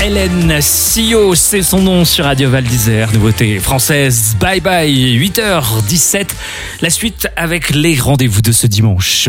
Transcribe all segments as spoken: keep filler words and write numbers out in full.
Hélène Sio, c'est son nom sur Radio Val d'Isère. Nouveauté française, bye bye, huit heures dix-sept. La suite avec les rendez-vous de ce dimanche.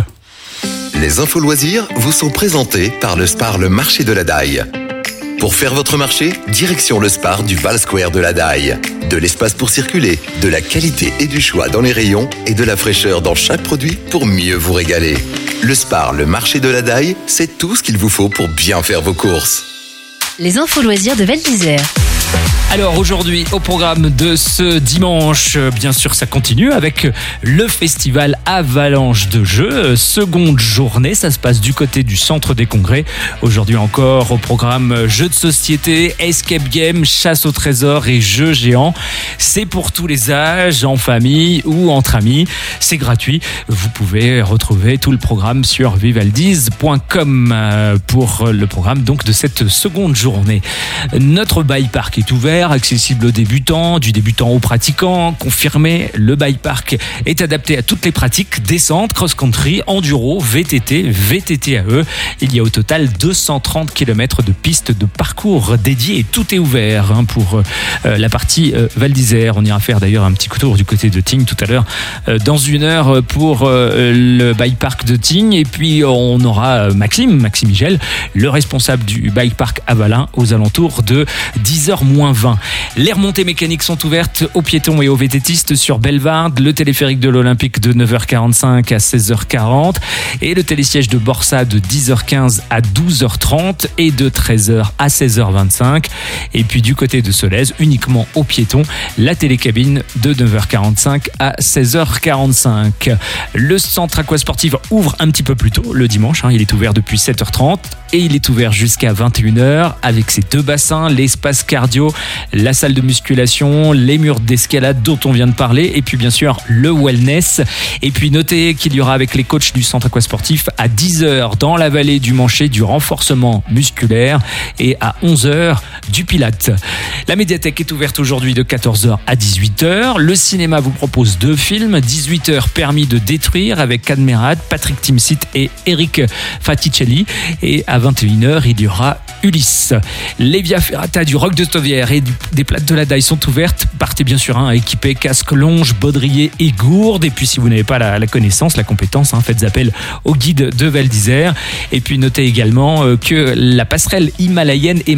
Les infos loisirs vous sont présentés par le Spar Le Marché de la Daille. Pour faire votre marché, direction le Spar du Val Square de la Daille. De l'espace pour circuler, de la qualité et du choix dans les rayons et de la fraîcheur dans chaque produit pour mieux vous régaler. Le Spar Le Marché de la Daille, c'est tout ce qu'il vous faut pour bien faire vos courses. Les infos loisirs de Val d'Isère. Alors aujourd'hui, au programme de ce dimanche, bien sûr ça continue avec le festival Avalanche de Jeux, seconde journée, ça se passe du côté du centre des congrès. Aujourd'hui encore au programme jeux de société, escape game, chasse au trésor et jeux géants. C'est pour tous les âges, en famille ou entre amis, c'est gratuit. Vous pouvez retrouver tout le programme sur vivaldiz point com pour le programme donc de cette seconde journée. Notre bike park est ouvert, accessible aux débutants, du débutant aux pratiquants, confirmé. Le bike park est adapté à toutes les pratiques, descente, cross-country, enduro, V T T, V T T A E. Il y a au total deux cent trente kilomètres de pistes de parcours dédiées et tout est ouvert hein, pour euh, la partie euh, Val d'Isère. On ira faire d'ailleurs un petit tour du côté de Tignes tout à l'heure euh, dans une heure pour euh, le bike park de Tignes. Et puis on aura Maxime, Maxime Migel, le responsable du bike park à Valin aux alentours de dix heures moins vingt. Les remontées mécaniques sont ouvertes aux piétons et aux vététistes sur Bellevarde, le téléphérique de l'Olympique de neuf heures quarante-cinq à seize heures quarante et le télésiège de Borsa de dix heures quinze à douze heures trente et de treize heures à seize heures vingt-cinq. Et puis du côté de Solèze, uniquement aux piétons, la télécabine de neuf heures quarante-cinq à seize heures quarante-cinq. Le centre aquasportif ouvre un petit peu plus tôt le dimanche, hein, il est ouvert depuis sept heures trente et il est ouvert jusqu'à vingt et une heures avec ses deux bassins, l'espace cardio, la salle de musculation, les murs d'escalade dont on vient de parler et puis bien sûr le wellness. Et puis notez qu'il y aura avec les coachs du centre aquasportif à dix heures dans la vallée du Manché du renforcement musculaire et à onze heures du pilate. La médiathèque est ouverte aujourd'hui de quatorze heures à dix-huit heures. Le cinéma vous propose deux films, dix-huit heures Permis de détruire avec Cadmerade, Patrick Timsit et Eric Faticelli et à vingt et une heures il y aura Ulysse. Les Via Ferrata du Roc de Stovière et des plates de la Daille sont ouvertes. Partez bien sûr hein, équipés casque, longe, baudrier et gourde. Et puis si vous n'avez pas la, la connaissance, la compétence, hein, faites appel au guide de Val d'Isère. Et puis notez également euh, que la passerelle himalayenne est